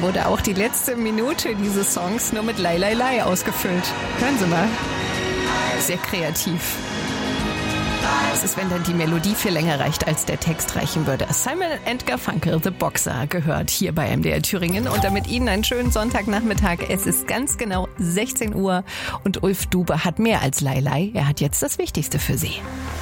Da wurde auch die letzte Minute dieses Songs nur mit Lai Lai Lai ausgefüllt. Hören Sie mal. Sehr kreativ. Das ist, wenn dann die Melodie viel länger reicht, als der Text reichen würde. Simon & Garfunkel, The Boxer, gehört hier bei MDR Thüringen. Und damit Ihnen einen schönen Sonntagnachmittag. Es ist ganz genau 16 Uhr und Ulf Dube hat mehr als Lai Lai. Er hat jetzt das Wichtigste für Sie.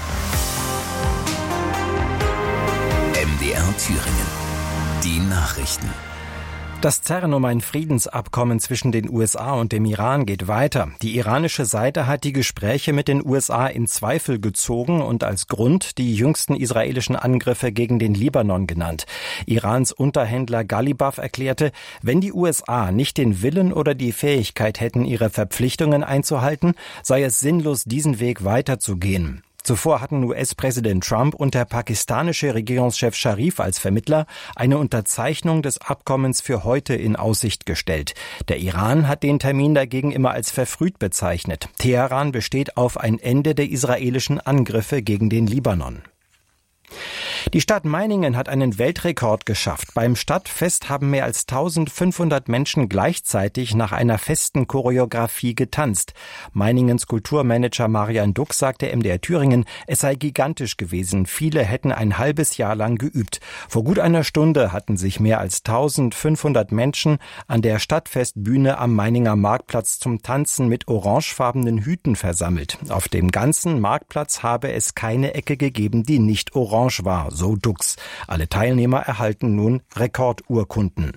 MDR Thüringen. Die Nachrichten. Das Zerren um ein Friedensabkommen zwischen den USA und dem Iran geht weiter. Die iranische Seite hat die Gespräche mit den USA in Zweifel gezogen und als Grund die jüngsten israelischen Angriffe gegen den Libanon genannt. Irans Unterhändler Ghalibaf erklärte, wenn die USA nicht den Willen oder die Fähigkeit hätten, ihre Verpflichtungen einzuhalten, sei es sinnlos, diesen Weg weiterzugehen. Zuvor hatten US-Präsident Trump und der pakistanische Regierungschef Sharif als Vermittler eine Unterzeichnung des Abkommens für heute in Aussicht gestellt. Der Iran hat den Termin dagegen immer als verfrüht bezeichnet. Teheran besteht auf ein Ende der israelischen Angriffe gegen den Libanon. Die Stadt Meiningen hat einen Weltrekord geschafft. Beim Stadtfest haben mehr als 1500 Menschen gleichzeitig nach einer festen Choreografie getanzt. Meiningens Kulturmanager Marian Duck sagte MDR Thüringen, es sei gigantisch gewesen. Viele hätten ein halbes Jahr lang geübt. Vor gut einer Stunde hatten sich mehr als 1500 Menschen an der Stadtfestbühne am Meininger Marktplatz zum Tanzen mit orangefarbenen Hüten versammelt. Auf dem ganzen Marktplatz habe es keine Ecke gegeben, die nicht orange war. So Dux. Alle Teilnehmer erhalten nun Rekordurkunden.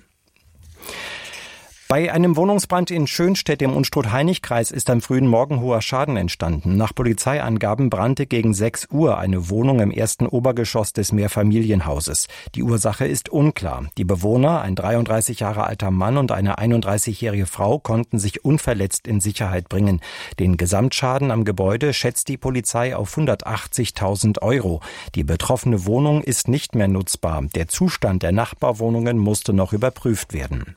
Bei einem Wohnungsbrand in Schönstedt im Unstrut-Hainich-Kreis ist am frühen Morgen hoher Schaden entstanden. Nach Polizeiangaben brannte gegen 6 Uhr eine Wohnung im ersten Obergeschoss des Mehrfamilienhauses. Die Ursache ist unklar. Die Bewohner, ein 33 Jahre alter Mann und eine 31-jährige Frau, konnten sich unverletzt in Sicherheit bringen. Den Gesamtschaden am Gebäude schätzt die Polizei auf 180.000 €. Die betroffene Wohnung ist nicht mehr nutzbar. Der Zustand der Nachbarwohnungen musste noch überprüft werden.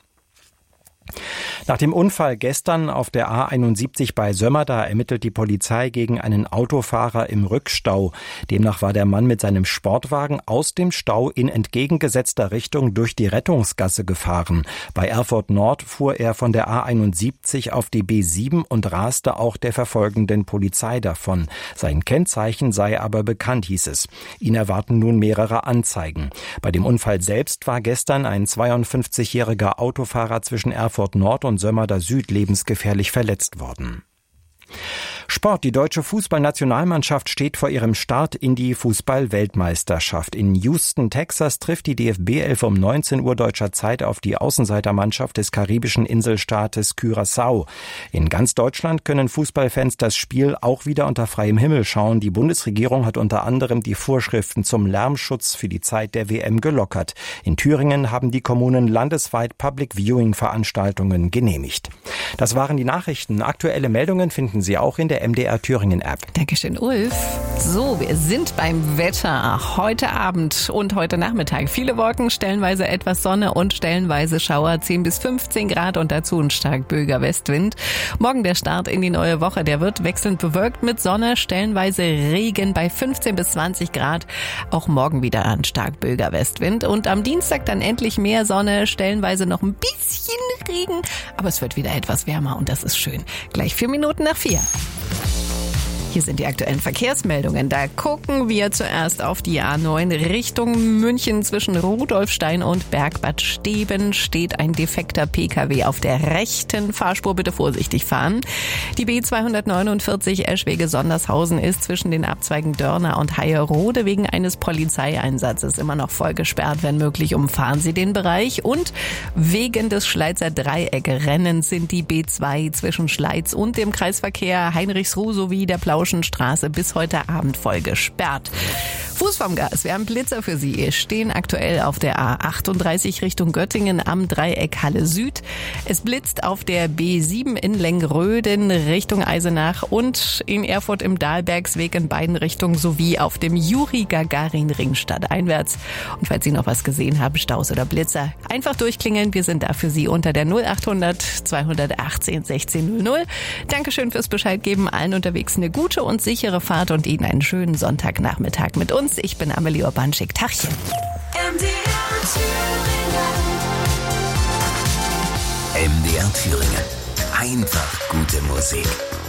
Nach dem Unfall gestern auf der A71 bei Sömmerda ermittelt die Polizei gegen einen Autofahrer im Rückstau. Demnach war der Mann mit seinem Sportwagen aus dem Stau in entgegengesetzter Richtung durch die Rettungsgasse gefahren. Bei Erfurt Nord fuhr er von der A71 auf die B7 und raste auch der verfolgenden Polizei davon. Sein Kennzeichen sei aber bekannt, hieß es. Ihn erwarten nun mehrere Anzeigen. Bei dem Unfall selbst war gestern ein 52-jähriger Autofahrer zwischen Erfurt Nord und Sömmerda Süd lebensgefährlich verletzt worden. Sport. Die deutsche Fußballnationalmannschaft steht vor ihrem Start in die Fußball-Weltmeisterschaft. In Houston, Texas trifft die DFB-11 um 19 Uhr deutscher Zeit auf die Außenseitermannschaft des karibischen Inselstaates Curaçao. In ganz Deutschland können Fußballfans das Spiel auch wieder unter freiem Himmel schauen. Die Bundesregierung hat unter anderem die Vorschriften zum Lärmschutz für die Zeit der WM gelockert. In Thüringen haben die Kommunen landesweit Public-Viewing-Veranstaltungen genehmigt. Das waren die Nachrichten. Aktuelle Meldungen finden Sie auch in der MDR Thüringen App. Dankeschön, Ulf. So, wir sind beim Wetter. Heute Abend und heute Nachmittag. Viele Wolken, stellenweise etwas Sonne und stellenweise Schauer. 10 bis 15 Grad und dazu ein stark böiger Westwind. Morgen der Start in die neue Woche. Der wird wechselnd bewölkt mit Sonne, stellenweise Regen bei 15 bis 20 Grad. Auch morgen wieder ein stark böiger Westwind. Und am Dienstag dann endlich mehr Sonne, stellenweise noch ein bisschen Regen. Aber es wird wieder etwas wärmer und das ist schön. Gleich 4 Minuten nach 4. Hier sind die aktuellen Verkehrsmeldungen. Da gucken wir zuerst auf die A9 Richtung München. Zwischen Rudolfstein und Bergbad Steben steht ein defekter Pkw auf der rechten Fahrspur. Bitte vorsichtig fahren. Die B249 Eschwege-Sondershausen ist zwischen den Abzweigen Dörner und Heierode wegen eines Polizeieinsatzes immer noch voll gesperrt. Wenn möglich, umfahren Sie den Bereich. Und wegen des Schleizer Dreieck-Rennens sind die B2 zwischen Schleiz und dem Kreisverkehr Heinrichsruh sowie der Plauschenstraße bis heute Abend voll gesperrt. Fuß vom Gas, wir haben Blitzer für Sie. Stehen aktuell auf der A38 Richtung Göttingen am Dreieck Halle Süd. Es blitzt auf der B7 in Lengröden Richtung Eisenach und in Erfurt im Dahlbergsweg in beiden Richtungen sowie auf dem Juri-Gagarin-Ring stadteinwärts. Und falls Sie noch was gesehen haben, Staus oder Blitzer, einfach durchklingeln. Wir sind da für Sie unter der 0800 218 1600. Dankeschön fürs Bescheid geben. Allen unterwegs eine gute und sichere Fahrt und Ihnen einen schönen Sonntagnachmittag mit uns. Ich bin Amelie Urbanschik. Tachchen. MDR Thüringen. MDR Thüringen. Einfach gute Musik.